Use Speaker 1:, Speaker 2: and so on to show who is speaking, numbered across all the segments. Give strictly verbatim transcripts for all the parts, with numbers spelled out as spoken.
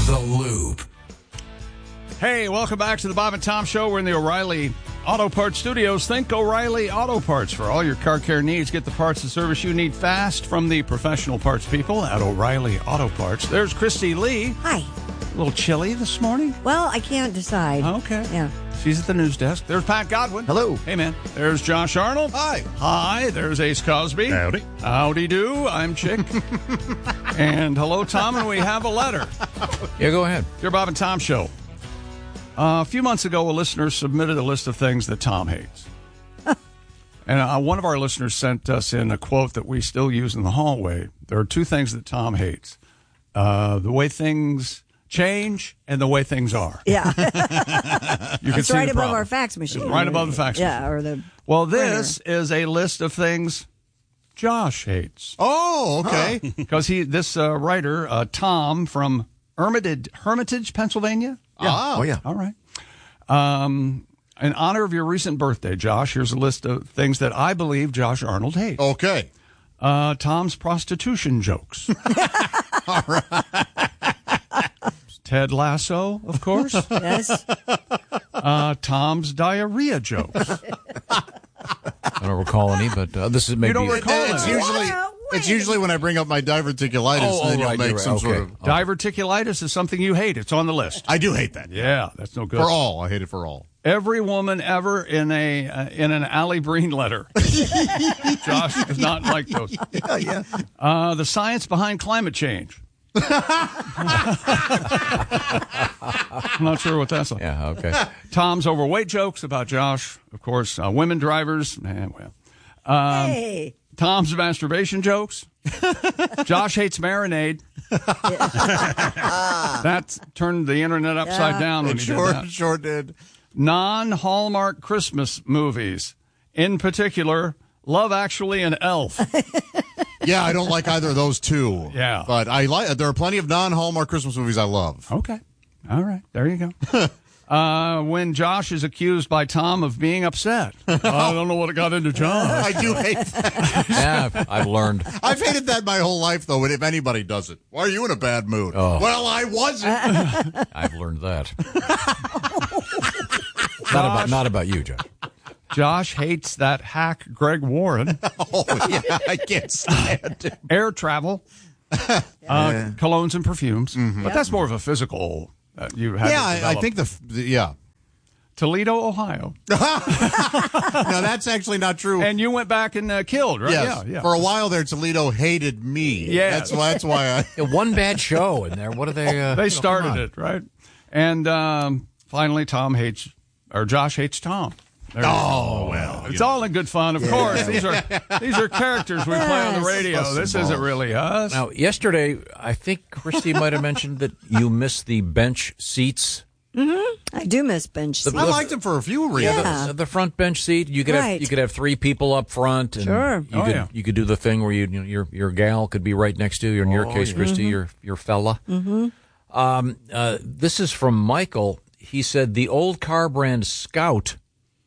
Speaker 1: The Loop.
Speaker 2: Hey, welcome back to the Bob and Tom Show. We're in the O'Reilly Auto Parts Studios. Think O'Reilly Auto Parts for all your car care needs. Get the parts and service you need fast from the professional parts people at O'Reilly Auto Parts. There's Christy Lee.
Speaker 3: Hi.
Speaker 2: A little chilly this morning?
Speaker 3: Well, I can't decide.
Speaker 2: Okay.
Speaker 3: Yeah.
Speaker 2: She's at the news desk. There's Pat Godwin.
Speaker 4: Hello.
Speaker 2: Hey, man. There's Josh Arnold.
Speaker 4: Hi.
Speaker 2: Hi. There's Ace Cosby.
Speaker 4: Howdy.
Speaker 2: Howdy do. I'm Chick. And hello, Tom, and we have a letter.
Speaker 4: Yeah, go ahead.
Speaker 2: Dear Bob and Tom Show. Uh, a few months ago, a listener submitted a list of things that Tom hates. And uh, one of our listeners sent us in a quote that we still use in the hallway. There are two things that Tom hates. Uh, the way things change and the way things are.
Speaker 3: Yeah.
Speaker 2: You can
Speaker 3: It's
Speaker 2: see
Speaker 3: right
Speaker 2: the
Speaker 3: above
Speaker 2: problem.
Speaker 3: our fax machine.
Speaker 2: It's right above the fax machine.
Speaker 3: Yeah, or the...
Speaker 2: Well, this is a list of things Josh hates.
Speaker 4: Oh, okay.
Speaker 2: Because he, this uh, writer, uh, Tom from Hermitage, Hermitage, Pennsylvania.
Speaker 4: Yeah.
Speaker 5: Oh, yeah.
Speaker 2: All right. Um, in honor of your recent birthday, Josh, here's a list of things that I believe Josh Arnold hates.
Speaker 4: Okay.
Speaker 2: Uh, Tom's prostitution jokes.
Speaker 4: All right.
Speaker 2: Ted Lasso, of course.
Speaker 3: Yes.
Speaker 2: Uh, Tom's diarrhea jokes.
Speaker 5: I don't recall any, but uh, this is maybe.
Speaker 2: You don't recall
Speaker 4: It's
Speaker 2: any.
Speaker 4: usually
Speaker 3: Wow,
Speaker 4: it's
Speaker 3: wait.
Speaker 4: usually when I bring up my diverticulitis,
Speaker 5: Oh,
Speaker 4: and then
Speaker 5: oh,
Speaker 4: you'll
Speaker 5: right,
Speaker 4: make
Speaker 5: you're
Speaker 4: some
Speaker 5: right.
Speaker 4: sort
Speaker 5: Okay.
Speaker 4: of.
Speaker 2: Diverticulitis is something you hate. It's on the list.
Speaker 4: I do hate that.
Speaker 2: Yeah, that's no good.
Speaker 4: For all, I hate it for all.
Speaker 2: Every woman ever in a uh, in an Allie Breen letter. Josh does not like those.
Speaker 4: Yeah, yeah.
Speaker 2: Uh, the science behind climate change. I'm not sure what that's like.
Speaker 5: Yeah, okay.
Speaker 2: Tom's overweight jokes about Josh, of course. Uh, women drivers. Eh, well. Um,
Speaker 3: Hey.
Speaker 2: Tom's masturbation jokes. Josh hates marinade. That turned the internet upside
Speaker 3: Yeah.
Speaker 2: down when
Speaker 4: It
Speaker 2: he
Speaker 4: sure,
Speaker 2: did that.
Speaker 4: sure did.
Speaker 2: Non-Hallmark Christmas movies. In particular, Love Actually and Elf.
Speaker 4: Yeah, I don't like either of those two.
Speaker 2: Yeah.
Speaker 4: But I like. There are plenty of non-Hallmark Christmas movies I love.
Speaker 2: Okay. All right. There you go. Uh, when Josh is accused by Tom of being upset. I don't know what got into Josh.
Speaker 4: I do hate that.
Speaker 5: Yeah, I've, I've learned.
Speaker 4: I've hated that my whole life, though. If anybody does it, why are you in a bad mood?
Speaker 5: Oh.
Speaker 4: Well, I wasn't.
Speaker 5: I've learned that. Not about not about you, John.
Speaker 2: Josh hates that hack Greg Warren.
Speaker 4: Oh, yeah, I can't stand it.
Speaker 2: Air travel. Uh, colognes and perfumes. But that's more of a physical. Uh, you had
Speaker 4: Yeah,
Speaker 2: to
Speaker 4: I, I
Speaker 2: develop.
Speaker 4: think the, f- the yeah.
Speaker 2: Toledo, Ohio.
Speaker 4: No, that's actually not true.
Speaker 2: And you went back and uh, killed, right?
Speaker 4: yes,
Speaker 2: Yeah, yeah.
Speaker 4: for a while there, Toledo hated me.
Speaker 2: Yeah.
Speaker 4: that's why. That's why I.
Speaker 5: Yeah, one bad show in there. What are they? Uh,
Speaker 2: They
Speaker 5: oh,
Speaker 2: started
Speaker 5: come on.
Speaker 2: it, right? And um, finally, Tom hates, or Josh hates Tom. There you
Speaker 4: Oh
Speaker 2: go.
Speaker 4: well,
Speaker 2: It's all in good fun, of course. These are these are characters we play on the
Speaker 3: Yes.
Speaker 2: radio.
Speaker 4: Plus
Speaker 2: This
Speaker 4: some
Speaker 2: isn't
Speaker 4: balls.
Speaker 2: really us.
Speaker 5: Now, yesterday, I think Christy might have mentioned that you missed the bench seats.
Speaker 3: I do miss bench seats.
Speaker 4: I liked him for a few reasons.
Speaker 3: Yeah.
Speaker 5: The, the front bench seat. You could have
Speaker 3: Right.
Speaker 5: you could have three people up front. And
Speaker 3: Sure.
Speaker 5: You
Speaker 2: Oh,
Speaker 5: could
Speaker 2: yeah.
Speaker 5: you could do the thing where you, you know, your your gal could be right next to you. In your case, Christy, your your fella. Mm-hmm. Um, uh, this is from Michael. He said the old car brand Scout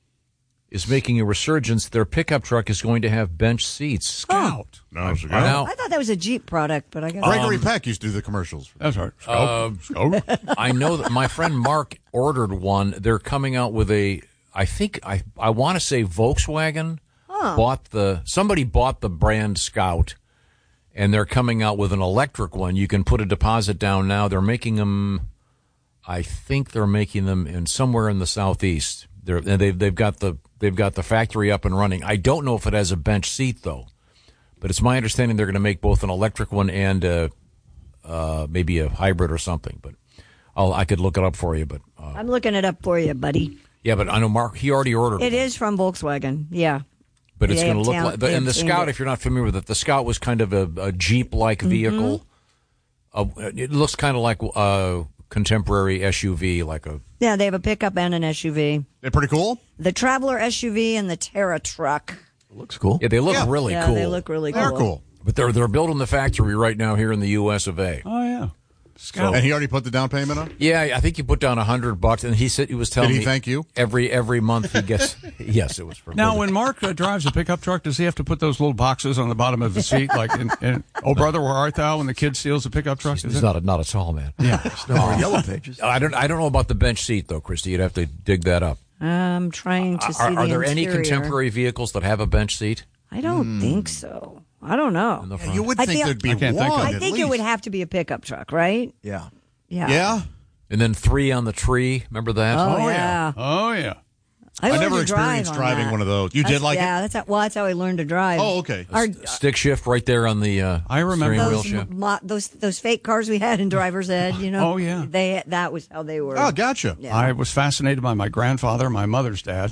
Speaker 5: is making a resurgence. Their pickup truck is going to have bench seats.
Speaker 2: Scout.
Speaker 4: No, it's a
Speaker 5: Now,
Speaker 3: I thought that was a Jeep product, but I guess
Speaker 4: Gregory Peck used to do the commercials.
Speaker 2: That's right. Scout. Scout.
Speaker 5: I know that my friend Mark ordered one. They're coming out with a, I think, I I want to say Volkswagen bought the, somebody bought the brand Scout, and they're coming out with an electric one. You can put a deposit down now. They're making them, I think they're making them in somewhere in the southeast. They're, and they've, they've got the, they've got the factory up and running. I don't know if it has a bench seat, though. But it's my understanding they're going to make both an electric one and uh, uh, maybe a hybrid or something. But I'll, I could look it up for you. But uh,
Speaker 3: I'm looking it up for you, buddy.
Speaker 5: yeah, but I know Mark. He already ordered
Speaker 3: It
Speaker 5: one.
Speaker 3: is from Volkswagen. Yeah.
Speaker 5: But it's
Speaker 3: They
Speaker 5: going to
Speaker 3: have
Speaker 5: look
Speaker 3: talent-
Speaker 5: like.
Speaker 3: they
Speaker 5: The, and the
Speaker 3: have
Speaker 5: Scout,
Speaker 3: aimed it.
Speaker 5: if you're not familiar with it, the Scout was kind of a, a Jeep-like vehicle. Uh, it looks kind of like a contemporary S U V, like a.
Speaker 3: Yeah, they have a pickup and an S U V.
Speaker 4: They're pretty cool.
Speaker 3: The Traveler S U V and the Terra truck.
Speaker 5: Looks cool. Yeah, they look
Speaker 4: Yeah.
Speaker 5: really
Speaker 3: yeah,
Speaker 5: cool.
Speaker 3: they look really cool.
Speaker 4: They're cool.
Speaker 5: But they're they're building the factory right now here in the U S of A.
Speaker 2: Oh, yeah. Scout.
Speaker 4: And he already put the down payment on?
Speaker 5: Yeah, I think he put down a hundred bucks, and he said he was telling
Speaker 4: Did he
Speaker 5: me
Speaker 4: thank you?
Speaker 5: every every month he gets. Yes, it was for
Speaker 2: Now, when Mark uh, drives a pickup truck, does he have to put those little boxes on the bottom of the seat, like in, in "Oh Brother, Where Art Thou?" when the kid steals a pickup truck? Is
Speaker 5: He's
Speaker 2: it?
Speaker 5: not a, not a tall man.
Speaker 2: Yeah.
Speaker 1: No more yellow pages.
Speaker 5: I don't I don't know about the bench seat though, Christy. You'd have to dig that up.
Speaker 3: I'm trying to see
Speaker 5: Are,
Speaker 3: the
Speaker 5: are there any
Speaker 3: interior.
Speaker 5: contemporary vehicles that have a bench seat?
Speaker 3: I don't think so. I don't know.
Speaker 5: In the
Speaker 4: Yeah,
Speaker 5: front?
Speaker 4: you would
Speaker 3: I
Speaker 4: think
Speaker 3: feel-
Speaker 4: there'd be
Speaker 2: I can't think
Speaker 4: one.
Speaker 2: of
Speaker 3: I
Speaker 4: at
Speaker 3: think it
Speaker 4: least.
Speaker 3: would have to be a pickup truck, right?
Speaker 1: Yeah.
Speaker 3: Yeah.
Speaker 4: Yeah.
Speaker 5: And then three on the tree. Remember that?
Speaker 3: Oh,
Speaker 2: Oh,
Speaker 3: yeah.
Speaker 2: yeah. Oh, yeah.
Speaker 3: I,
Speaker 4: I
Speaker 3: learned
Speaker 4: never
Speaker 3: to drive
Speaker 4: experienced
Speaker 3: on
Speaker 4: driving
Speaker 3: that.
Speaker 4: one of those. You
Speaker 3: That's-
Speaker 4: did like
Speaker 3: yeah,
Speaker 4: it?
Speaker 3: that's how, well, that's how I learned to drive.
Speaker 4: Oh, okay.
Speaker 3: Our,
Speaker 5: Stick shift right there on the uh,
Speaker 2: I remember
Speaker 5: steering wheel
Speaker 3: those,
Speaker 5: shift.
Speaker 3: mo- those those fake cars we had in driver's ed, you know.
Speaker 2: Oh, yeah.
Speaker 3: They that was how they were.
Speaker 4: Oh, gotcha.
Speaker 3: Yeah.
Speaker 2: I was fascinated by my grandfather, my mother's dad,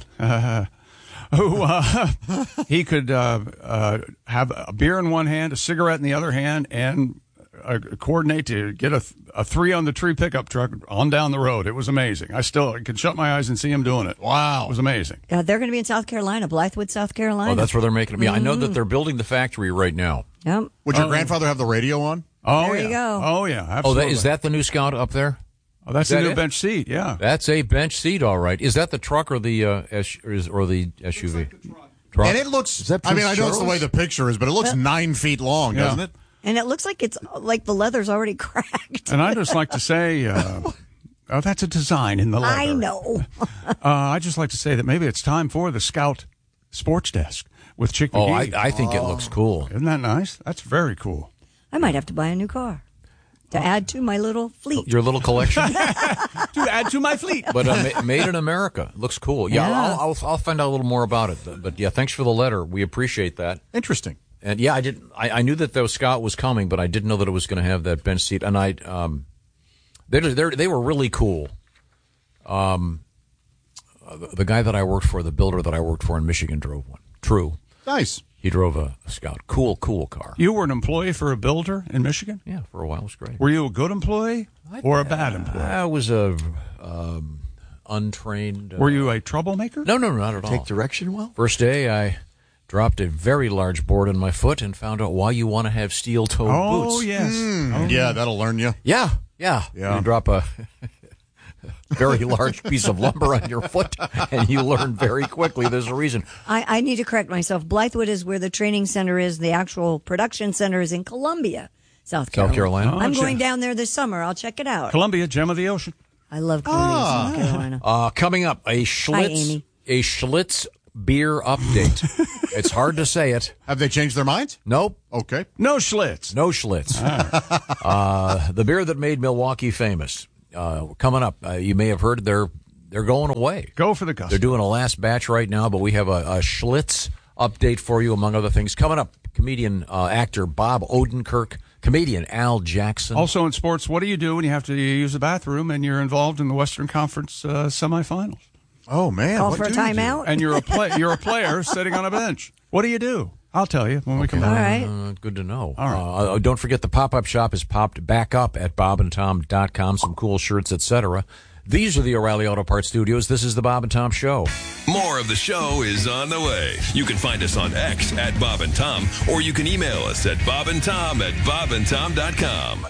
Speaker 2: who uh, he could uh, uh, have a beer in one hand, a cigarette in the other hand, and uh, coordinate to get a, a three on the tree pickup truck on down the road. It was amazing. I still I could shut my eyes and see him doing it.
Speaker 4: Wow.
Speaker 2: It was amazing.
Speaker 3: Uh, they're going to be in South Carolina, Blythewood, South Carolina.
Speaker 5: Oh, that's where they're making them. Yeah, I know that they're building the factory right now.
Speaker 3: Yep.
Speaker 4: Would your grandfather have the radio on?
Speaker 2: Oh,
Speaker 3: There
Speaker 2: yeah.
Speaker 3: you go.
Speaker 2: Oh, yeah.
Speaker 5: Oh,
Speaker 2: Absolutely.
Speaker 5: that, is that the new Scout up there?
Speaker 2: Oh, that's
Speaker 5: is
Speaker 2: the
Speaker 5: that
Speaker 2: new
Speaker 5: it?
Speaker 2: bench seat, yeah.
Speaker 5: That's a bench seat, all right. Is that the truck or the uh, S- or, is, or the S U V? Truck.
Speaker 4: And it looks,
Speaker 1: Is that
Speaker 4: I mean, I
Speaker 1: Prince
Speaker 4: know it's the
Speaker 1: Charles?
Speaker 4: way the picture is, but it looks nine feet long,
Speaker 2: Yeah.
Speaker 4: doesn't it?
Speaker 3: And it looks like it's like the leather's already cracked.
Speaker 2: And I just like to say, uh, oh, that's a design in the leather.
Speaker 3: I know.
Speaker 2: Uh, I just like to say that maybe it's time for the Scout Sports Desk with Chick
Speaker 5: Oh, I,
Speaker 2: McGee.
Speaker 5: I think it looks cool.
Speaker 2: Isn't that nice? That's very cool.
Speaker 3: I might have to buy a new car to add to my little fleet.
Speaker 5: Your little collection,
Speaker 2: To add to my fleet.
Speaker 5: but uh, ma- made in America. It looks cool. Yeah,
Speaker 3: Yeah.
Speaker 5: I'll, I'll I'll find out a little more about it. But, but yeah, thanks for the letter. We appreciate that.
Speaker 4: Interesting.
Speaker 5: And yeah, I didn't. I, I knew that the Scout was coming, but I didn't know that it was going to have that bench seat. And I, um, they they they were really cool. Um, uh, the, the guy that I worked for, the builder that I worked for in Michigan, drove one. True,
Speaker 4: Nice.
Speaker 5: he drove a, a Scout. Cool, cool car.
Speaker 2: You were an employee for a builder in Michigan?
Speaker 5: Yeah, for a while it was great.
Speaker 2: Were you a good employee or a bad employee?
Speaker 5: I was a um, untrained. Uh,
Speaker 2: Were you a troublemaker?
Speaker 5: No, no, no, not at all.
Speaker 1: Take direction well?
Speaker 5: First day, I dropped a very large board in my foot and found out why you want to have steel-toed
Speaker 2: Oh,
Speaker 5: boots.
Speaker 2: yes. Oh,
Speaker 4: Yeah, that'll learn you.
Speaker 5: Yeah, yeah.
Speaker 4: Yeah.
Speaker 5: You drop a very large piece of lumber on your foot, and you learn very quickly there's a reason.
Speaker 3: I, I need to correct myself. Blythewood is where the training center is. The actual production center is in Columbia, South Carolina.
Speaker 5: South Carolina?
Speaker 3: I'm
Speaker 2: Oh,
Speaker 3: going
Speaker 2: gee.
Speaker 3: down there this summer. I'll check it out.
Speaker 2: Columbia, gem of the ocean.
Speaker 3: I love Columbia, South Carolina.
Speaker 5: Uh, coming up, a Schlitz,
Speaker 3: Amy.
Speaker 5: a Schlitz beer update. It's hard to say it.
Speaker 4: Have they changed their minds?
Speaker 5: Nope,
Speaker 4: Okay.
Speaker 2: No Schlitz.
Speaker 5: no Schlitz. uh, the beer that made Milwaukee famous. Uh, coming up, uh, you may have heard they're they're going away.
Speaker 2: Go for the
Speaker 5: They're
Speaker 2: custom.
Speaker 5: doing a last batch right now, but we have a, a Schlitz update for you, among other things. Coming up, comedian, uh, actor Bob Odenkirk, comedian Al Jackson.
Speaker 2: Also in sports, what do you do when you have to use the bathroom and you're involved in the Western Conference uh, semifinals?
Speaker 4: Oh, man.
Speaker 3: Call
Speaker 4: what
Speaker 3: for a
Speaker 4: do you do?
Speaker 3: timeout.
Speaker 2: And you're a play, you're a player sitting on a bench. What do you do? I'll tell you when we come
Speaker 3: All
Speaker 2: back.
Speaker 3: right.
Speaker 5: Uh, good to know.
Speaker 2: All right.
Speaker 5: Uh, don't forget the pop-up shop is popped back up at bob and tom dot com. Some cool shirts, et cetera. These are the O'Reilly Auto Parts Studios. This is the Bob and Tom Show.
Speaker 6: More of the show is on the way. You can find us on X at Bob and Tom, or you can email us at bob and tom at bob and tom dot com.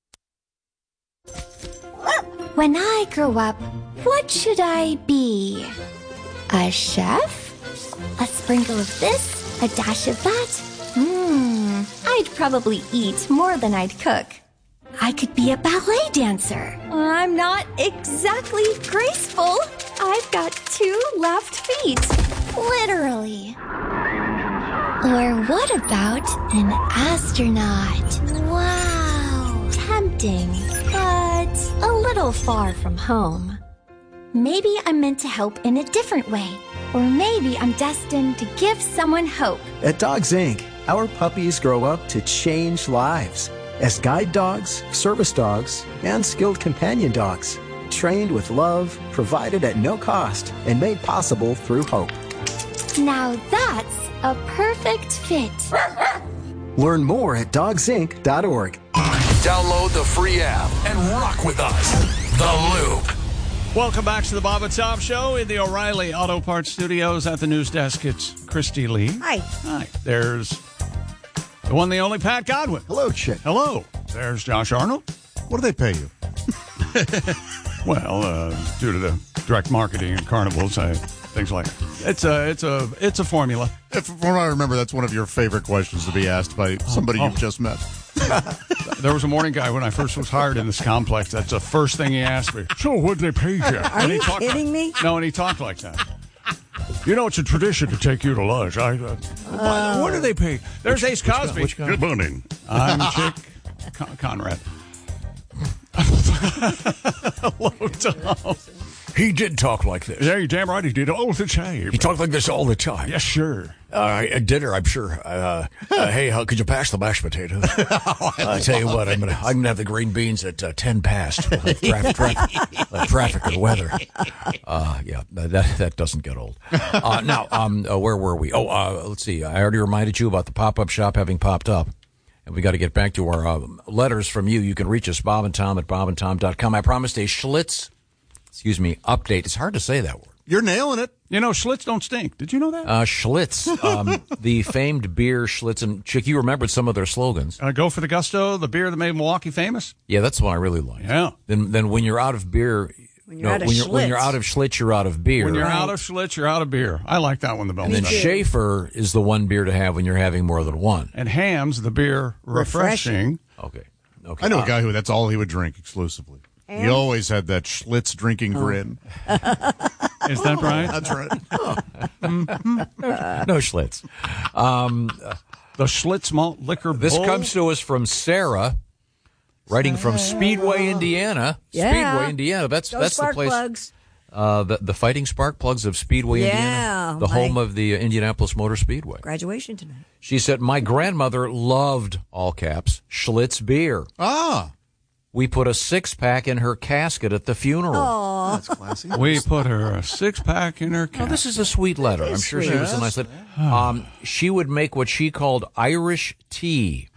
Speaker 7: When I grow up, what should I be? A chef? A sprinkle of this? A dash of that? Mmm, I'd probably eat more than I'd cook. I could be a ballet dancer. I'm not exactly graceful. I've got two left feet. Literally. Or what about an astronaut? Wow. Tempting, but a little far from home. Maybe I'm meant to help in a different way. Or maybe I'm destined to give someone hope.
Speaker 8: At Dogs Incorporated, our puppies grow up to change lives as guide dogs, service dogs, and skilled companion dogs. Trained with love, provided at no cost, and made possible through hope.
Speaker 7: Now that's a perfect fit.
Speaker 8: Learn more at dogs inc dot org.
Speaker 9: Download the free app and rock with us. The Loop.
Speaker 2: Welcome back to the Bob and Tom Show in the O'Reilly Auto Parts Studios. At the news desk, it's Christy Lee.
Speaker 3: Hi.
Speaker 2: Hi. There's the one, the only Pat Godwin.
Speaker 1: Hello, Chick.
Speaker 2: Hello. There's Josh Arnold.
Speaker 4: What do they pay you?
Speaker 2: Well, uh, due to the direct marketing and carnivals, I, things like it's a it's a it's a formula.
Speaker 4: If, from what I remember, that's one of your favorite questions to be asked by somebody
Speaker 2: Oh.
Speaker 4: you've just met.
Speaker 2: There was a morning guy when I first was hired in this complex. That's the first thing he asked me. So, what'd they pay you?
Speaker 3: Are
Speaker 2: And he
Speaker 3: you
Speaker 2: talked
Speaker 3: kidding
Speaker 2: like,
Speaker 3: me?
Speaker 2: No, and he talked like that. You know, it's a tradition to take you to lunch. I, uh,
Speaker 3: Oh.
Speaker 2: what do they pay? There's Ace Cosby.
Speaker 5: which guy?
Speaker 2: Good morning. I'm Chick Con- Conrad. Hello, Tom.
Speaker 5: He did talk like this.
Speaker 2: Yeah, you're damn right he did all the time.
Speaker 5: He talked like this all the time.
Speaker 2: Yes, sure.
Speaker 5: Uh, at dinner, I'm sure. Uh, uh, hey, how could you pass the mashed potatoes? I tell you what, I'm gonna I'm gonna have the green beans at uh, ten past. We'll have traffic, traffic, uh, traffic and weather. Uh, yeah, that that doesn't get old. Uh, now, um, uh, where were we? Oh, uh, let's see. I already reminded you about the pop-up shop having popped up. And we got to get back to our uh, letters from you. You can reach us, Bob and Tom at bob and tom dot com. I promised a Schlitz, excuse me, update. It's hard to say that word.
Speaker 4: You're nailing it.
Speaker 2: You know, Schlitz don't stink. Did you know that?
Speaker 5: Uh, Schlitz, um, the famed beer Schlitz. And Chick, you remembered some of their slogans.
Speaker 2: Uh, go for the gusto, the beer that made Milwaukee famous.
Speaker 5: Yeah, that's the one I really like.
Speaker 2: Yeah.
Speaker 5: Then, then when you're out of beer,
Speaker 3: When you're
Speaker 5: no,
Speaker 3: out of
Speaker 5: when, you're, when
Speaker 3: Schlitz.
Speaker 5: you're out of Schlitz, you're out of beer.
Speaker 2: When you're
Speaker 3: Right.
Speaker 2: out of Schlitz, you're out of beer. I like that one the
Speaker 5: and then
Speaker 2: best.
Speaker 5: Schaefer is the one beer to have when you're having more than one.
Speaker 2: And Ham's the beer refreshing.
Speaker 5: Okay. Okay.
Speaker 4: I know
Speaker 5: Uh,
Speaker 4: a guy who that's all he would drink exclusively. He
Speaker 3: And?
Speaker 4: always had that Schlitz drinking
Speaker 3: Oh.
Speaker 4: grin.
Speaker 2: Is that right?
Speaker 4: That's right.
Speaker 5: no Schlitz. Um,
Speaker 2: The Schlitz malt liquor.
Speaker 5: this
Speaker 2: Bull?
Speaker 5: comes to us from Sarah, writing from Speedway, Indiana.
Speaker 3: Yeah.
Speaker 5: Speedway, Indiana. That's
Speaker 3: Go
Speaker 5: that's
Speaker 3: spark
Speaker 5: the place.
Speaker 3: plugs.
Speaker 5: Uh, the the Fighting Spark Plugs of Speedway,
Speaker 3: Yeah,
Speaker 5: Indiana, the
Speaker 3: my-
Speaker 5: home of the uh, Indianapolis Motor Speedway.
Speaker 3: Graduation tonight.
Speaker 5: She said, "My grandmother loved, all caps, Schlitz beer.
Speaker 4: Ah,
Speaker 5: We put a six pack in her casket at the funeral."
Speaker 1: That's classy.
Speaker 2: We put her a six pack in her
Speaker 5: Now,
Speaker 2: cat.
Speaker 5: this is a sweet letter. I'm sure she was a nice letter. Um, she would make what she called Irish tea.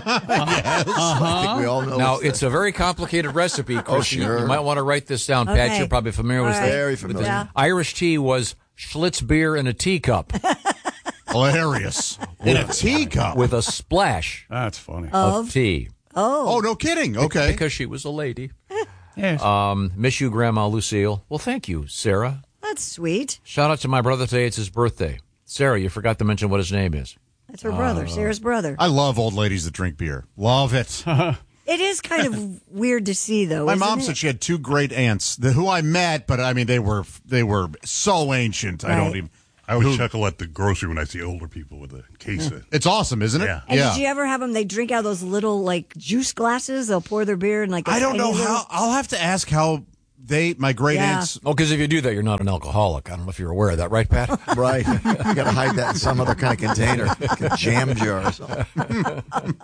Speaker 1: I think we all know.
Speaker 5: Now,
Speaker 1: what's
Speaker 5: it's a very complicated recipe, Chris. You-
Speaker 1: sure.
Speaker 5: You might want to write this down. Pat,
Speaker 3: Okay.
Speaker 5: you're probably familiar with
Speaker 3: All
Speaker 5: this.
Speaker 3: right.
Speaker 1: Very
Speaker 5: with
Speaker 1: familiar.
Speaker 5: this.
Speaker 3: Yeah.
Speaker 5: Irish tea was Schlitz beer in a teacup
Speaker 4: hilarious. In a teacup.
Speaker 5: with a splash
Speaker 2: That's funny.
Speaker 5: of tea
Speaker 3: Oh,
Speaker 4: Oh, no kidding. Okay.
Speaker 5: because she was a lady.
Speaker 2: yes.
Speaker 5: Um, miss you, Grandma Lucille. Well, thank you, Sarah.
Speaker 3: that's sweet.
Speaker 5: Shout out to my brother today. It's his birthday. Sarah, you forgot to mention what his name is.
Speaker 3: That's her brother,
Speaker 5: Uh,
Speaker 3: Sarah's brother.
Speaker 4: I love old ladies that drink beer. Love it.
Speaker 3: It is kind of weird to see, though.
Speaker 4: My
Speaker 3: isn't
Speaker 4: mom
Speaker 3: it?
Speaker 4: said she had two great aunts that, who I met, but I mean they were they were so ancient. I
Speaker 3: Right.
Speaker 4: don't even.
Speaker 10: I always chuckle at the grocery when I see older people with a case of
Speaker 4: It's awesome, isn't it?
Speaker 10: Yeah.
Speaker 3: And did you ever have them? They drink out of those little like juice glasses. They'll pour their beer in like. I
Speaker 4: I don't know how. I'll have to ask how they, my great
Speaker 3: Yeah.
Speaker 4: aunts.
Speaker 5: Oh, because if you do that, you're not an alcoholic. I don't know if you're aware of that, right, Pat?
Speaker 1: right. You got to hide that in some other kind of container, like a jam jar or something.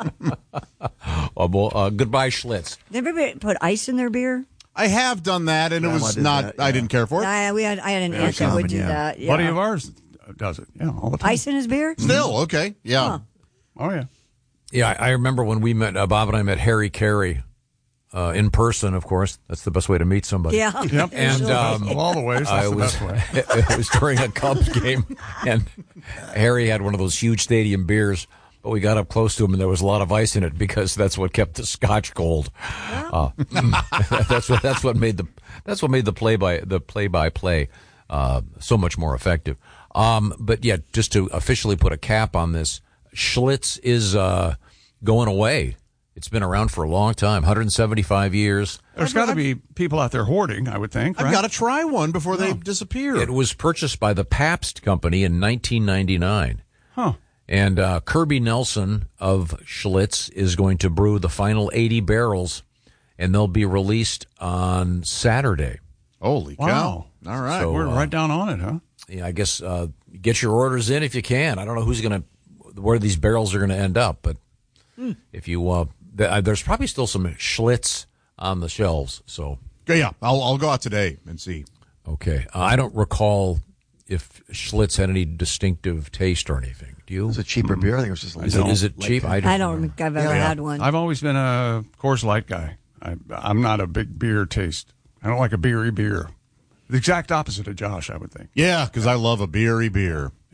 Speaker 5: Oh, well, uh, goodbye, Schlitz.
Speaker 3: Did everybody put ice in their beer?
Speaker 4: I have done that, and it
Speaker 1: Grandma
Speaker 4: was
Speaker 1: did
Speaker 4: not.
Speaker 1: that,
Speaker 4: I
Speaker 1: yeah.
Speaker 4: didn't care for it.
Speaker 3: I, we had, I had an
Speaker 1: Very
Speaker 3: aunt that
Speaker 1: common,
Speaker 3: would do
Speaker 1: yeah.
Speaker 3: that. Yeah.
Speaker 2: Buddy of ours does it. Yeah, all the time.
Speaker 3: Ice in his beer?
Speaker 4: Still okay. Yeah.
Speaker 3: Huh.
Speaker 2: Oh yeah.
Speaker 5: Yeah, I, I remember when we met, uh, Bob and I met Harry Carey uh, in person, of course. That's the best way to meet somebody.
Speaker 3: Yeah.
Speaker 2: Yep.
Speaker 5: And um,
Speaker 2: of all the ways, that's
Speaker 5: I
Speaker 2: the
Speaker 5: was,
Speaker 2: best way.
Speaker 5: it was during a Cubs game, and Harry had one of those huge stadium beers. But we got up close to him, and there was a lot of ice in it because that's what kept the Scotch cold. Uh, that's what that's what made the that's what made the play by the play by play so much more effective. Um, but yeah, just to officially put a cap on this, Schlitz is uh, going away. It's been around for a long time, one hundred seventy-five years.
Speaker 2: There's got to be people out there hoarding, I would think.
Speaker 4: I've
Speaker 2: right?
Speaker 4: got to try one before they disappear.
Speaker 5: It was purchased by the Pabst Company in nineteen ninety-nine.
Speaker 2: Huh.
Speaker 5: And uh, Kirby Nelson of Schlitz is going to brew the final eighty barrels, and they'll be released on Saturday.
Speaker 4: Holy
Speaker 2: Wow.
Speaker 4: cow! All right.
Speaker 5: So,
Speaker 2: We're
Speaker 5: uh,
Speaker 2: right down on it, huh?
Speaker 5: Yeah, I guess uh, get your orders in if you can. I don't know who's going to, where these barrels are going to end up, but if you, uh, th- uh, there's probably still some Schlitz on the shelves. So
Speaker 4: yeah, I'll I'll go out today and see.
Speaker 5: okay, uh, I don't recall if Schlitz had any distinctive taste or anything. Do you?
Speaker 1: It's a cheaper beer. I think it was just.
Speaker 5: Is it, is it cheap?
Speaker 3: I don't think I've ever
Speaker 1: Yeah.
Speaker 3: had one.
Speaker 2: I've always been a Coors Light guy. I, I'm not a big beer taste. I don't like a beery beer. The exact opposite of Josh, I would think.
Speaker 4: Yeah, because I love a beery beer.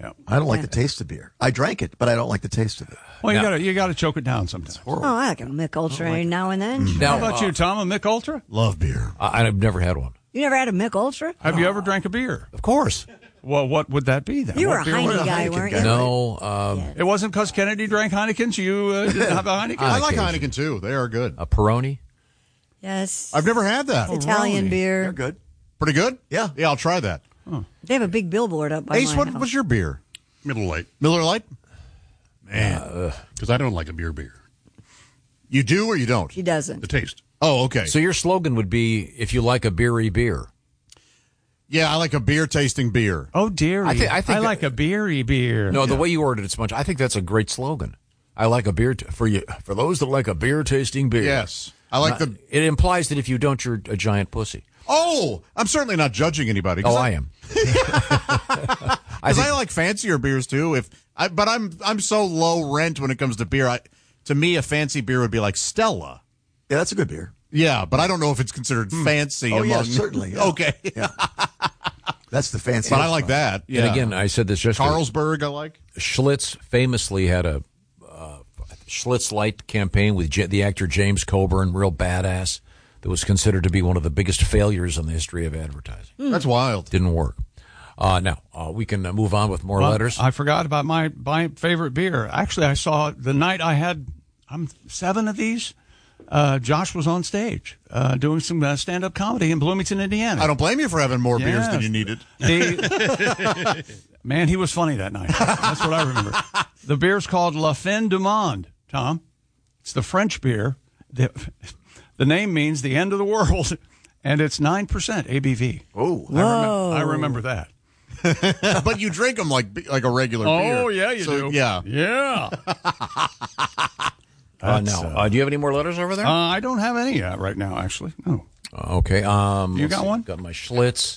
Speaker 2: Yeah.
Speaker 1: I don't like the taste of beer. I drank it, but I don't like the taste of it.
Speaker 2: Well, you
Speaker 5: Now-
Speaker 2: gotta you gotta choke it down sometimes.
Speaker 3: Oh, I like a Mick Ultra every now and then.
Speaker 5: Now,
Speaker 2: How about
Speaker 5: uh,
Speaker 2: you, Tom? A Mick Ultra?
Speaker 4: Love beer.
Speaker 5: I, I've never had one.
Speaker 3: You never had a Mick Ultra?
Speaker 2: Have you ever drank a beer?
Speaker 5: Of course.
Speaker 2: Well, what would that be then?
Speaker 3: You
Speaker 2: What
Speaker 3: were a
Speaker 2: beer was
Speaker 3: Heineken
Speaker 2: it?
Speaker 3: guy,
Speaker 1: Heineken
Speaker 3: weren't
Speaker 1: guy.
Speaker 3: you?
Speaker 5: No. Um,
Speaker 2: It wasn't because Kennedy drank Heinekens. You uh, didn't have a Heineken.
Speaker 4: I like
Speaker 5: occasion.
Speaker 4: Heineken too. They are good.
Speaker 5: A Peroni.
Speaker 3: Yes.
Speaker 4: I've never had that.
Speaker 3: Italian
Speaker 2: Peroni.
Speaker 3: beer.
Speaker 1: They're good.
Speaker 4: Pretty good?
Speaker 1: Yeah.
Speaker 4: Yeah, I'll try that.
Speaker 3: They have a big billboard up by
Speaker 4: Ace,
Speaker 3: my
Speaker 4: what
Speaker 3: house.
Speaker 4: was your beer?
Speaker 10: Middle Light.
Speaker 4: Miller Lite? Man.
Speaker 10: Because I don't like a beer beer.
Speaker 4: You do or you don't?
Speaker 3: He doesn't.
Speaker 10: The taste.
Speaker 4: Oh, okay.
Speaker 5: So your slogan would be, if you like a beery beer.
Speaker 4: yeah, I like a beer tasting beer.
Speaker 2: Oh dear.
Speaker 5: I thi- I think that-
Speaker 2: like a beery beer.
Speaker 5: No, the way you ordered it, Sponge, I think that's a great slogan. I like a beer, t- for you, for those that like a beer tasting beer.
Speaker 4: Yes. I like the.
Speaker 5: It implies that if you don't, you're a giant pussy.
Speaker 4: Oh, I'm certainly not judging anybody. 'cause
Speaker 5: Oh, I am.
Speaker 4: Because I,
Speaker 5: think-
Speaker 4: like fancier beers too. If I, but I'm I'm so low rent when it comes to beer. I, to me, a fancy beer would be like Stella.
Speaker 1: Yeah, that's a good beer.
Speaker 4: Yeah, but I don't know if it's considered fancy.
Speaker 1: Oh,
Speaker 4: among,
Speaker 1: yeah, certainly, yeah.
Speaker 4: Okay,
Speaker 1: That's the fancy.
Speaker 4: but I like that. Yeah.
Speaker 5: And again, I said this yesterday.
Speaker 4: Carlsberg, I like.
Speaker 5: Schlitz famously had a uh, Schlitz Light campaign with J- the actor James Coburn, real badass, that was considered to be one of the biggest failures in the history of advertising.
Speaker 4: That's wild.
Speaker 5: Didn't work. Uh, now, uh, we can uh, move on with more
Speaker 2: Well,
Speaker 5: letters.
Speaker 2: I forgot about my, my favorite beer. Actually, I saw the night I had I'm seven of these. Uh, Josh was on stage uh, doing some uh, stand-up comedy in Bloomington, Indiana.
Speaker 4: I don't blame you for having more beers
Speaker 2: Yes.
Speaker 4: than you needed.
Speaker 2: The, man, he was funny that night. That's what I remember. The beer's called La Fin du Monde, Tom. It's the French beer. The, the name means the end of the world, and it's nine percent A B V.
Speaker 1: Oh,
Speaker 2: I, remem- I remember that.
Speaker 4: But you drink them like like a regular beer.
Speaker 2: Oh, yeah, you
Speaker 4: So,
Speaker 2: do.
Speaker 4: Yeah.
Speaker 2: Yeah.
Speaker 5: uh,
Speaker 2: That's,
Speaker 5: now,
Speaker 2: uh,
Speaker 5: uh, do you have any more letters over there?
Speaker 2: Uh, I don't have any uh, right now, actually. No.
Speaker 5: Okay. Um,
Speaker 2: You
Speaker 5: let's
Speaker 2: got
Speaker 5: see.
Speaker 2: one?
Speaker 5: Got my Schlitz.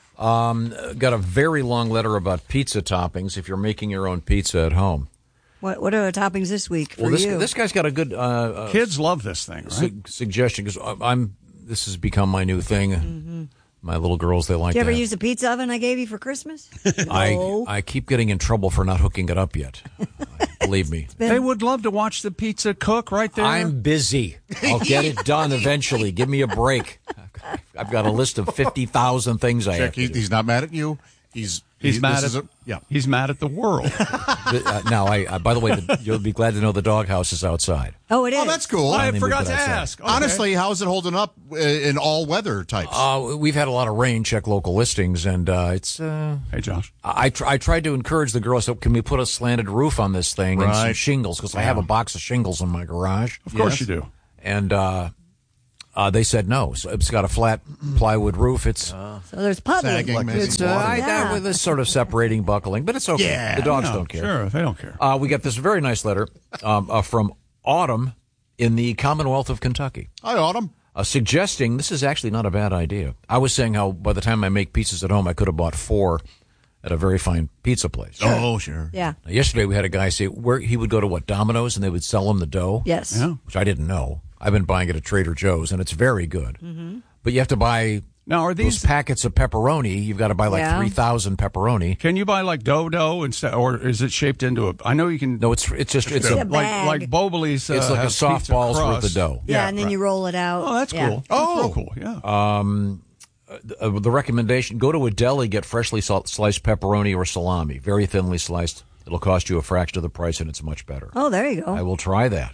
Speaker 5: Um, got a very long letter about pizza toppings if you're making your own pizza at home.
Speaker 3: What What are the toppings this week for
Speaker 5: Well, this
Speaker 3: you?
Speaker 5: this guy's got a good uh, uh,
Speaker 2: Kids love this thing, right?
Speaker 5: su- suggestion because I'm. This has become my new thing. My little girls, they like
Speaker 3: Did you ever
Speaker 5: that.
Speaker 3: use the pizza oven I gave you for Christmas?
Speaker 5: I
Speaker 3: No.
Speaker 5: I keep getting in trouble for not hooking it up yet. Believe me.
Speaker 2: They would love to watch the pizza cook right there.
Speaker 5: I'm busy. I'll get it done eventually. Give me a break. I've got a list of fifty thousand things I have
Speaker 4: Check.
Speaker 5: to
Speaker 4: He,
Speaker 5: do.
Speaker 4: he's not mad at you. He's
Speaker 2: He's
Speaker 4: he-
Speaker 2: mad
Speaker 4: this
Speaker 2: at
Speaker 4: is a- yeah.
Speaker 2: He's mad at the world.
Speaker 5: Uh, now, I, uh, by the way, the, you'll be glad to know the doghouse is outside.
Speaker 3: Oh, it is.
Speaker 4: Oh, that's cool.
Speaker 2: I
Speaker 5: Finally
Speaker 2: forgot
Speaker 5: moved
Speaker 2: to
Speaker 5: it outside.
Speaker 2: ask. Okay.
Speaker 4: Honestly, how's it holding up uh, in all weather types?
Speaker 5: Uh, we've had a lot of rain. Check local listings, and uh, it's. Uh,
Speaker 2: Hey, Josh.
Speaker 5: I tr- I tried to encourage the girls. So can we put a slanted roof on this thing and some
Speaker 4: Right.
Speaker 5: shingles? Because I have a box of shingles in my garage.
Speaker 2: Of course
Speaker 4: Yes.
Speaker 2: you do.
Speaker 5: And uh, uh, they said no. So it's got a flat plywood roof. It's
Speaker 3: So there's puddling.
Speaker 4: Sagging, messy
Speaker 5: it's uh, I,
Speaker 3: Yeah.
Speaker 5: I, with this sort of separating buckling, but it's okay.
Speaker 4: Yeah.
Speaker 5: The dogs
Speaker 2: Yeah,
Speaker 5: don't care.
Speaker 2: Sure, they don't care.
Speaker 5: Uh, we got this very nice letter um, uh, from Autumn in the Commonwealth of Kentucky.
Speaker 4: Hi, Autumn.
Speaker 5: Uh, suggesting this is actually not a bad idea. I was saying how by the time I make pizzas at home, I could have bought four at a very fine pizza place.
Speaker 4: Oh, sure.
Speaker 3: Yeah.
Speaker 5: Now, yesterday we had a guy say where he would go to what Domino's and they would sell him the dough.
Speaker 3: Yes.
Speaker 2: Yeah.
Speaker 5: Which I didn't know. I've been buying it at Trader Joe's and it's very good. Mm-hmm. But you have to buy
Speaker 2: Now, are
Speaker 5: those
Speaker 2: these?
Speaker 5: packets of pepperoni. You've got to buy like
Speaker 3: Yeah.
Speaker 5: three thousand pepperoni.
Speaker 2: Can you buy like dough dough instead, or is it shaped into a? I know you can.
Speaker 5: No, it's it's just it's
Speaker 3: a
Speaker 5: a,
Speaker 3: bag.
Speaker 2: like like Bobley's. Uh,
Speaker 5: it's like a
Speaker 2: has pizza
Speaker 5: softballs
Speaker 2: crust.
Speaker 5: worth of dough.
Speaker 3: Yeah, and then
Speaker 2: right.
Speaker 3: you roll it out.
Speaker 2: Oh, that's
Speaker 3: Yeah.
Speaker 2: cool.
Speaker 4: Oh.
Speaker 2: That's real cool. Yeah.
Speaker 5: Um, uh, the recommendation: go to a deli, get freshly salt, sliced pepperoni or salami, very thinly sliced. It'll cost you a fraction of the price, and it's much better.
Speaker 3: Oh, there you go.
Speaker 5: I will try that.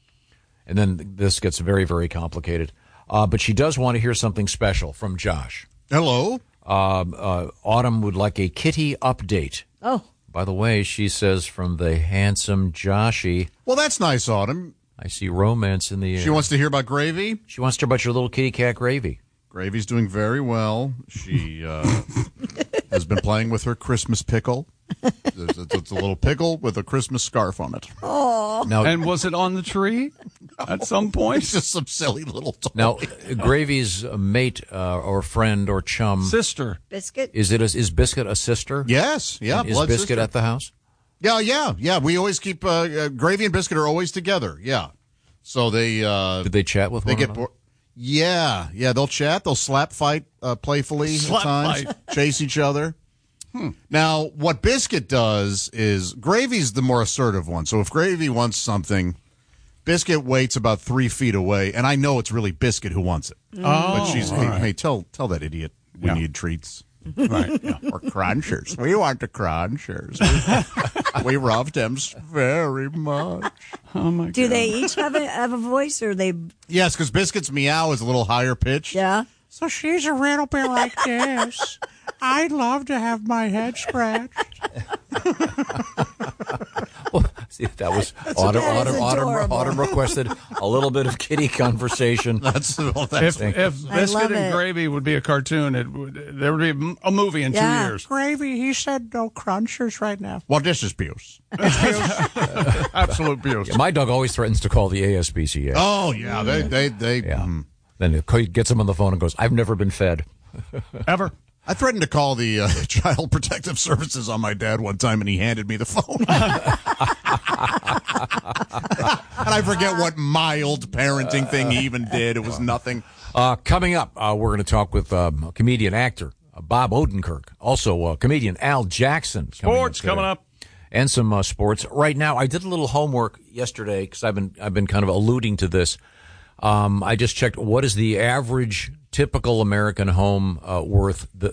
Speaker 5: And then this gets very, very complicated. Uh, but she does want to hear something special from Josh.
Speaker 4: Hello.
Speaker 5: Um, uh, Autumn would like a kitty update.
Speaker 3: Oh,
Speaker 5: By the way, she says from the handsome Joshy,
Speaker 4: Well, that's nice, Autumn.
Speaker 5: I see romance in the air.
Speaker 4: She wants to hear about Gravy.
Speaker 5: She wants to hear about your little kitty cat Gravy.
Speaker 4: Gravy's doing very well. She uh, has been playing with her Christmas pickle. It's, it's, it's a little pickle with a Christmas scarf on it.
Speaker 5: Now,
Speaker 2: And was it on the tree at some point?
Speaker 4: It's just some silly little toy.
Speaker 5: now, Gravy's mate uh, or friend or chum,
Speaker 2: Sister.
Speaker 3: biscuit.
Speaker 5: is it a, is Biscuit a sister?
Speaker 4: Yes, yeah.
Speaker 5: Is
Speaker 4: blood
Speaker 5: Biscuit
Speaker 4: sister.
Speaker 5: at the house?
Speaker 4: Yeah, yeah, yeah. We always keep uh, uh, Gravy and Biscuit are always together. Yeah. So they uh,
Speaker 5: Did they chat with
Speaker 4: they
Speaker 5: one
Speaker 4: get
Speaker 5: another?
Speaker 4: bored. Yeah, yeah. They'll chat. They'll slap fight uh, playfully
Speaker 2: Slap
Speaker 4: at times.
Speaker 2: fight.
Speaker 4: Chase each other.
Speaker 2: Hmm.
Speaker 4: Now, what Biscuit does is Gravy's the more assertive one. So if Gravy wants something, Biscuit waits about three feet away, and I know it's really Biscuit who wants it.
Speaker 2: Oh,
Speaker 4: but she's hey,
Speaker 2: right.
Speaker 4: hey, tell tell that idiot we
Speaker 2: Yeah.
Speaker 4: need treats.
Speaker 2: Right. Yeah.
Speaker 4: Or crunchers. We want the crunchers. We love them very much.
Speaker 2: Oh my
Speaker 3: Do
Speaker 2: God.
Speaker 3: they each have a have a voice, or they?
Speaker 4: Yes, because Biscuit's meow is a little higher pitched.
Speaker 3: Yeah.
Speaker 11: So she's a little bit like this. I'd love to have my head scratched.
Speaker 5: Well, see, that was Autumn,
Speaker 3: that is
Speaker 5: Autumn, Autumn,
Speaker 3: adorable.
Speaker 5: Autumn requested a little bit of kitty conversation.
Speaker 4: That's, well, that's
Speaker 2: If, if
Speaker 3: I
Speaker 2: Biscuit
Speaker 3: love
Speaker 2: and
Speaker 3: it.
Speaker 2: Gravy would be a cartoon, it would, there would be a movie in
Speaker 3: Yeah.
Speaker 2: two years.
Speaker 11: Gravy, he said no crunchers right now.
Speaker 4: well, this is Buse.
Speaker 2: Absolute abuse.
Speaker 5: My dog always threatens to call the A S P C A.
Speaker 4: Oh yeah, they they they.
Speaker 5: Yeah.
Speaker 4: mm.
Speaker 5: Then he gets him on the phone and goes, I've never been fed.
Speaker 2: Ever.
Speaker 4: I threatened to call the uh, Child Protective Services on my dad one time, and he handed me the phone. And I forget what mild parenting thing he even did. It was nothing.
Speaker 5: Uh, coming up, uh, we're going to talk with um, comedian actor uh, Bob Odenkirk, also uh, comedian Al Jackson. coming
Speaker 2: Sports
Speaker 5: today.
Speaker 2: coming up.
Speaker 5: And some uh, sports. Right now, I did a little homework yesterday because I've been I've been kind of alluding to this. Um, I just checked what is the average typical American home uh, worth the,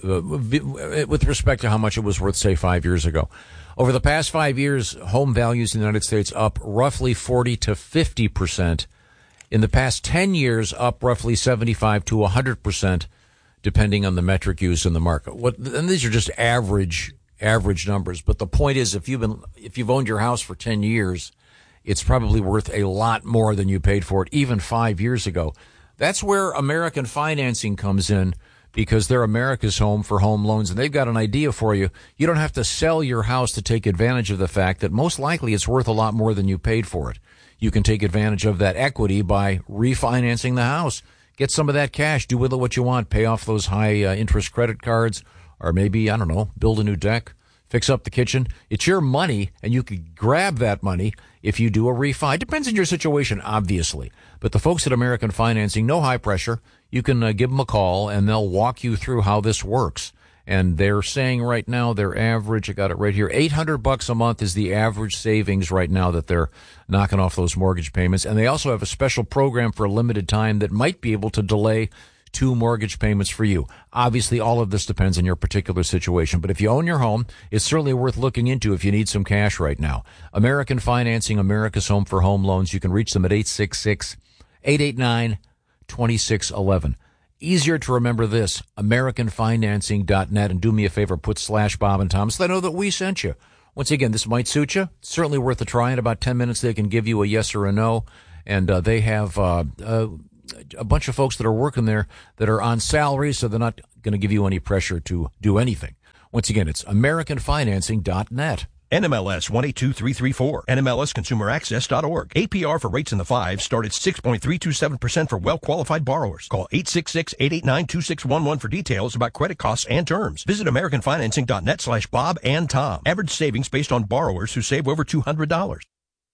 Speaker 5: uh, with respect to how much it was worth, say, five years ago. Over the past five years, home values in the United States up roughly forty to fifty percent. In the past ten years, up roughly seventy-five to one hundred percent, depending on the metric used in the market. What, and these are just average average numbers. But the point is, if you've been if you've owned your house for ten years, it's probably worth a lot more than you paid for it even five years ago. That's where American Financing comes in, because they're America's home for home loans, and they've got an idea for you. You don't have to sell your house to take advantage of the fact that most likely it's worth a lot more than you paid for it. You can take advantage of that equity by refinancing the house. Get some of that cash, do with it what you want, pay off those high uh, interest credit cards, or maybe, I don't know, build a new deck, fix up the kitchen. It's your money, and you could grab that money if you do a refi. It depends on your situation, obviously. But the folks at American Financing, no high pressure. You can uh, give them a call, and they'll walk you through how this works. And they're saying right now their average, I got it right here, eight hundred bucks a month is the average savings right now that they're knocking off those mortgage payments. And they also have a special program for a limited time that might be able to delay two mortgage payments for you. Obviously, all of this depends on your particular situation. But if you own your home, it's certainly worth looking into if you need some cash right now. American Financing, America's home for home loans. You can reach them at eight six six, eight eight nine, two six one one. Easier to remember this, American Financing dot net. And do me a favor, put slash Bob and Tom so they know that we sent you. Once again, this might suit you. It's certainly worth a try. In about ten minutes, they can give you a yes or a no. And uh, they have uh, uh, a bunch of folks that are working there that are on salary, so they're not going to give you any pressure to do anything. Once again, it's American Financing dot net.
Speaker 12: N M L S one eight two three three four, N M L S consumer access dot org. A P R for rates in the fives start at six point three two seven percent for well-qualified borrowers. Call eight six six, eight eight nine, two six one one for details about credit costs and terms. Visit American Financing dot net slash Bob and Tom. Average savings based on borrowers who save over two hundred dollars.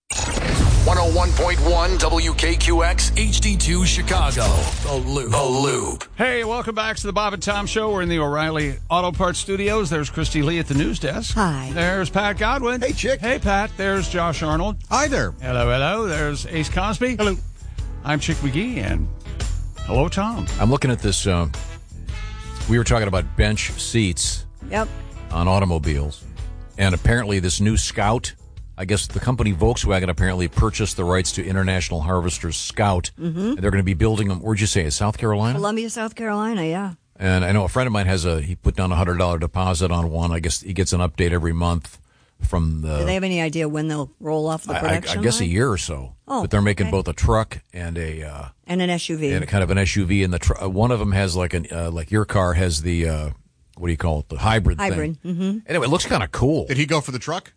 Speaker 9: one oh one point one W K Q X H D two Chicago. The Loop. The Loop.
Speaker 2: Hey, welcome back to the Bob and Tom Show. We're in the O'Reilly Auto Parts Studios. There's Christy Lee at the news desk.
Speaker 3: Hi.
Speaker 2: There's Pat Godwin.
Speaker 1: Hey, chick.
Speaker 2: Hey, Pat. There's Josh Arnold.
Speaker 4: Hi there.
Speaker 2: Hello, hello. There's Ace Cosby.
Speaker 10: Hello.
Speaker 2: I'm Chick McGee, and hello, Tom.
Speaker 5: I'm looking at this. Uh, we were talking about bench seats
Speaker 3: Yep.
Speaker 5: on automobiles, and apparently this new Scout, I guess the company Volkswagen apparently purchased the rights to International Harvester's Scout,
Speaker 3: Mm-hmm.
Speaker 5: and they're going to be building them. Where'd you say? South Carolina?
Speaker 3: Columbia, South Carolina. Yeah.
Speaker 5: And I know a friend of mine has a, he put down a one hundred dollars deposit on one. I guess he gets an update every month from the.
Speaker 3: Do they have any idea when they'll roll off the
Speaker 5: I, I,
Speaker 3: production
Speaker 5: I guess
Speaker 3: line?
Speaker 5: a year or so.
Speaker 3: Oh,
Speaker 5: but they're making
Speaker 3: okay.
Speaker 5: both a truck and a. Uh,
Speaker 3: And an S U V.
Speaker 5: and a kind of an S U V, and the tr- uh, one of them has like an uh, like your car has the uh, what do you call it, the hybrid,
Speaker 3: Hybrid.
Speaker 5: thing.
Speaker 3: Mm-hmm.
Speaker 5: Anyway, it looks kind of cool.
Speaker 4: Did he go for the truck?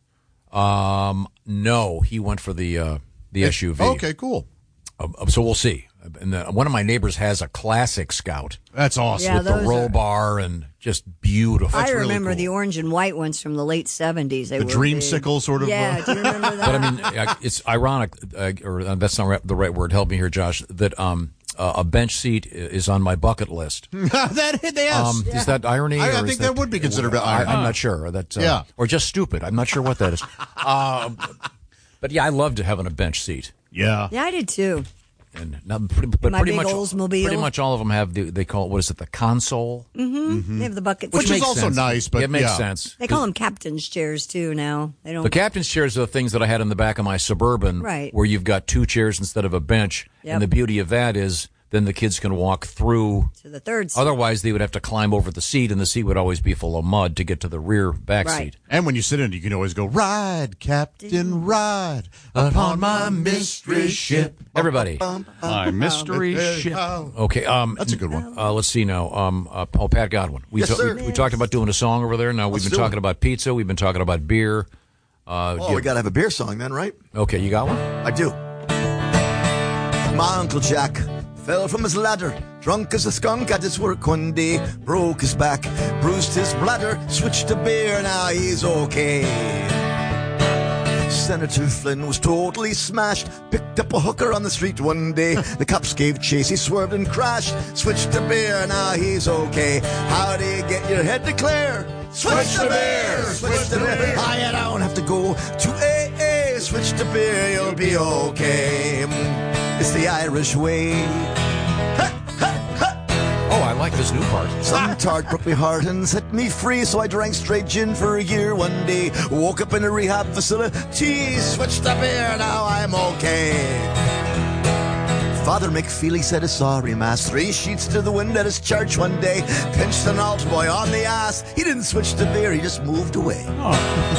Speaker 5: Um, no, he went for the uh, the S U V.
Speaker 4: Okay, cool.
Speaker 5: Uh, so we'll see. And uh, one of my neighbors has a classic Scout.
Speaker 4: That's awesome.
Speaker 3: Yeah,
Speaker 5: with the
Speaker 3: those
Speaker 5: roll
Speaker 3: are-
Speaker 5: bar and just beautiful.
Speaker 3: I
Speaker 4: That's really
Speaker 3: remember
Speaker 4: cool.
Speaker 3: the orange and white ones from the late seventies. They
Speaker 4: The
Speaker 3: were
Speaker 4: dreamsicle
Speaker 3: big.
Speaker 4: sort of,
Speaker 3: Yeah,
Speaker 4: uh,
Speaker 3: do you remember that?
Speaker 5: But I mean, uh, it's ironic, uh, or uh, that's not right- the right word. Help me here, Josh. That um, uh, a bench seat is on my bucket list.
Speaker 4: that yes.
Speaker 5: Um,
Speaker 4: Yeah.
Speaker 5: Is that irony?
Speaker 4: I, I
Speaker 5: or
Speaker 4: think
Speaker 5: is
Speaker 4: that, would be considered irony.
Speaker 5: I, I'm not sure. That, uh,
Speaker 4: Yeah.
Speaker 5: Or just stupid. I'm not sure what that is. um, but yeah, I loved having a bench seat.
Speaker 4: Yeah.
Speaker 3: Yeah, I did too.
Speaker 5: And not pretty, but
Speaker 3: My
Speaker 5: pretty
Speaker 3: big
Speaker 5: much,
Speaker 3: Oldsmobile.
Speaker 5: pretty much all of them have the, they call it, what is it, the console?
Speaker 3: Mm-hmm. They have the bucket
Speaker 4: Which
Speaker 3: seats.
Speaker 4: is
Speaker 5: makes
Speaker 4: also
Speaker 5: sense.
Speaker 4: nice, but
Speaker 5: it makes
Speaker 4: yeah.
Speaker 5: sense.
Speaker 3: They call them captain's chairs too now. They don't.
Speaker 5: The captain's chairs are the things that I had in the back of my Suburban,
Speaker 3: Right.
Speaker 5: where you've got two chairs instead of a bench.
Speaker 3: Yep.
Speaker 5: And the beauty of that is then the kids can walk through.
Speaker 3: To the third seat.
Speaker 5: Otherwise, they would have to climb over the seat, and the seat would always be full of mud to get to the rear back
Speaker 3: Right.
Speaker 5: seat.
Speaker 4: And when you sit in it, you can always go, ride, Captain, ride upon my mystery ship.
Speaker 5: Everybody.
Speaker 2: My mystery ship.
Speaker 5: Okay, um,
Speaker 4: That's a good one.
Speaker 5: Uh, let's see now. Um, uh, oh, Pat Godwin. We,
Speaker 1: Yes,
Speaker 5: ta-
Speaker 1: sir.
Speaker 5: we, we talked about doing a song over there. Now we've
Speaker 1: Let's
Speaker 5: been
Speaker 1: do
Speaker 5: talking
Speaker 1: it.
Speaker 5: about pizza. We've been talking about beer. Uh,
Speaker 1: Oh,
Speaker 5: do-
Speaker 1: we got to have a beer song then, right?
Speaker 5: okay, you got one?
Speaker 1: I do. My Uncle Jack fell from his ladder, drunk as a skunk at his work one day, broke his back, bruised his bladder, switched to beer, now he's okay. Senator Flynn was totally smashed, picked up a hooker on the street one day. The cops gave chase, he swerved and crashed, switched to beer, now he's okay. How do you get your head to clear? Switch to beer! Switch to beer! I don't have to go to A A, switch to beer, you'll be okay. It's the Irish way.
Speaker 5: Oh, I like this new part.
Speaker 1: Some tart broke me heart and set me free, so I drank straight gin for a year one day. Woke up in a rehab facility, switched to beer, now I'm okay. Father McFeely said a sorry mass, three sheets to the wind at his church one day, pinched an altar boy on the ass. He didn't switch to beer, he just moved away.